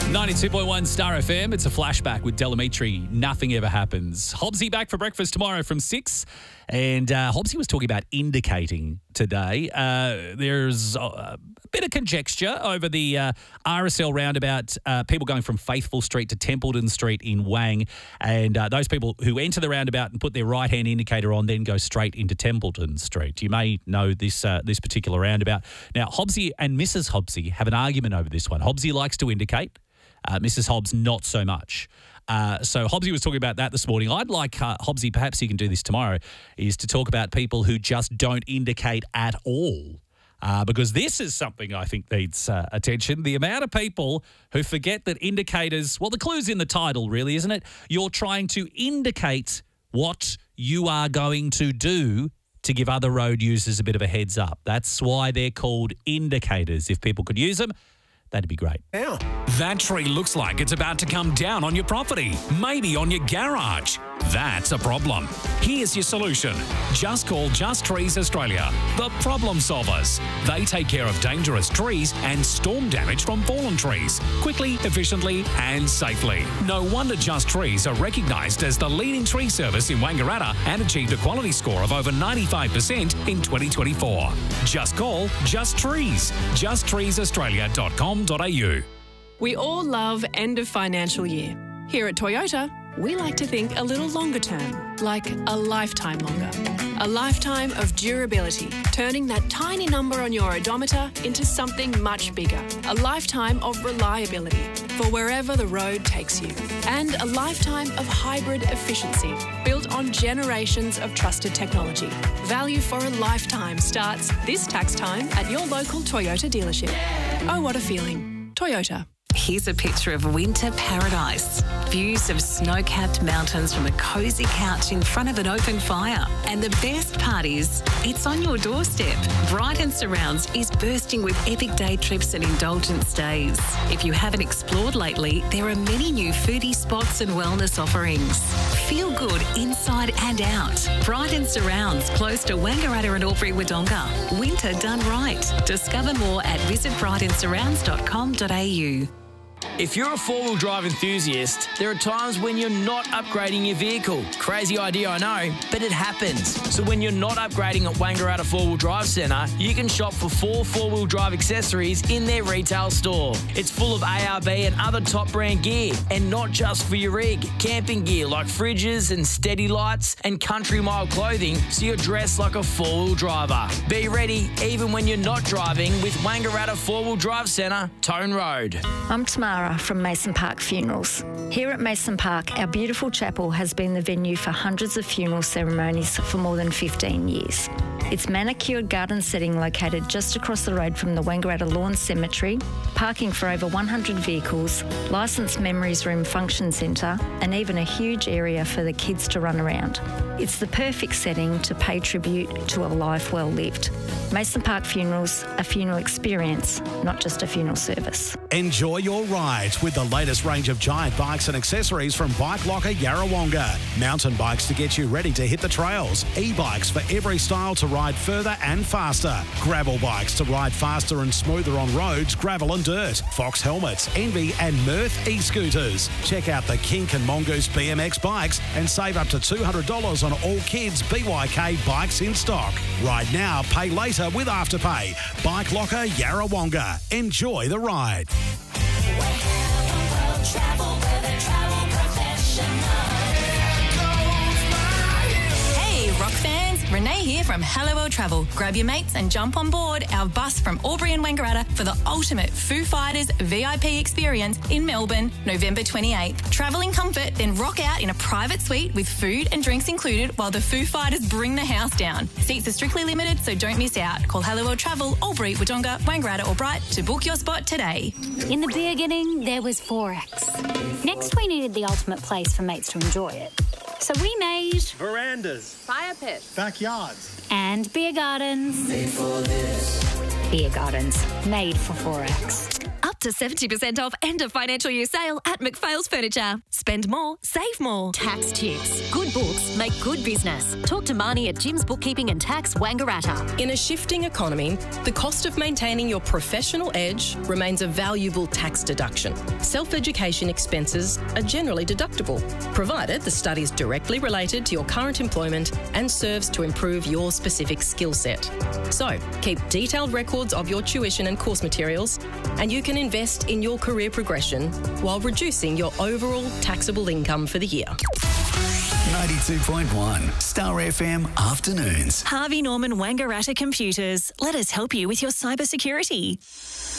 92.1 Star FM. It's a flashback with Delamitri. Nothing ever happens. Hobbsy back for breakfast tomorrow from 6. And Hobbsy was talking about indicating today. There's a bit of conjecture over the RSL roundabout, people going from Faithful Street to Templeton Street in Wang. And those people who enter the roundabout and put their right-hand indicator on then go straight into Templeton Street. You may know this particular roundabout. Now, Hobbsy and Mrs. Hobbsy have an argument over this one. Hobbsy likes to indicate. Mrs. Hobbs, not so much. So Hobbsy was talking about that this morning. I'd like Hobbsy, perhaps you can do this tomorrow, is to talk about people who just don't indicate at all. Because this is something I think needs attention. The amount of people who forget that indicators, well, the clue's in the title, really, isn't it? You're trying to indicate what you are going to do to give other road users a bit of a heads up. That's why they're called indicators. If people could use them, that'd be great. Yeah. That tree looks like it's about to come down on your property, maybe on your garage. That's a problem. Here's your solution. Just call Just Trees Australia, the problem solvers. They take care of dangerous trees and storm damage from fallen trees, quickly, efficiently and safely. No wonder Just Trees are recognised as the leading tree service in Wangaratta and achieved a quality score of over 95% in 2024. Just call Just Trees. justtreesaustralia.com.au. We all love end of financial year. Here at Toyota, we like to think a little longer term, like a lifetime longer. A lifetime of durability, turning that tiny number on your odometer into something much bigger. A lifetime of reliability for wherever the road takes you. And a lifetime of hybrid efficiency, built on generations of trusted technology. Value for a lifetime starts this tax time at your local Toyota dealership. Oh, what a feeling. Toyota. Here's a picture of winter paradise. Views of snow-capped mountains from a cosy couch in front of an open fire. And the best part is, it's on your doorstep. Brighton Surrounds is bursting with epic day trips and indulgent stays. If you haven't explored lately, there are many new foodie spots and wellness offerings. Feel good inside and out. Brighton Surrounds, close to Wangaratta and Albury-Wodonga. Winter done right. Discover more at visitbrightonsurrounds.com.au. If you're a four-wheel drive enthusiast, there are times when you're not upgrading your vehicle. Crazy idea, I know, but it happens. So when you're not upgrading at Wangaratta Four-Wheel Drive Centre, you can shop for four-wheel drive accessories in their retail store. It's full of ARB and other top brand gear, and not just for your rig. Camping gear like fridges and steady lights and country mile clothing, so you're dressed like a four-wheel driver. Be ready even when you're not driving with Wangaratta Four-Wheel Drive Centre, Tone Road. I'm Tamara from Mason Park Funerals. Here at Mason Park, our beautiful chapel has been the venue for hundreds of funeral ceremonies for more than 15 years. Its manicured garden setting located just across the road from the Wangaratta Lawn Cemetery, parking for over 100 vehicles, licensed memories room function centre, and even a huge area for the kids to run around. It's the perfect setting to pay tribute to a life well lived. Mason Park Funerals, a funeral experience, not just a funeral service. Enjoy your ride with the latest range of giant bikes and accessories from Bike Locker Yarrawonga. Mountain bikes to get you ready to hit the trails. E-bikes for every style to ride further and faster. Gravel bikes to ride faster and smoother on roads, gravel and dirt. Fox helmets, Envy and Mirth e-scooters. Check out the Kink and Mongoose BMX bikes and save up to $200 on all kids' BYK bikes in stock. Ride now, pay later with Afterpay. Bike Locker Yarrawonga. Enjoy the ride. Hey, rock fans, Renee here from Hello World Travel. Grab your mates and jump on board our bus from Albury and Wangaratta for the ultimate Foo Fighters VIP experience in Melbourne, November 28th. Travel in comfort, then rock out in a private suite with food and drinks included while the Foo Fighters bring the house down. Seats are strictly limited, so don't miss out. Call Hello World Travel, Albury, Wodonga, Wangaratta or Bright to book your spot today. In the beginning, there was Forex. Next, we needed the ultimate place for mates to enjoy it. So we made verandas, fire pits, backyards, and beer gardens. Made for this. Beer gardens, made for Forex. Up Up to 70% off end of financial year sale at McPhail's Furniture. Spend more, save more. Tax tips. Good books make good business. Talk to Marnie at Jim's Bookkeeping and Tax, Wangaratta. In a shifting economy, the cost of maintaining your professional edge remains a valuable tax deduction. Self-education expenses are generally deductible, provided the study is directly related to your current employment and serves to improve your specific skill set. So, keep detailed records of your tuition and course materials, and you can invest in your career progression while reducing your overall taxable income for the year. 92.1 Star FM Afternoons. Harvey Norman Wangaratta Computers. Let us help you with your cybersecurity.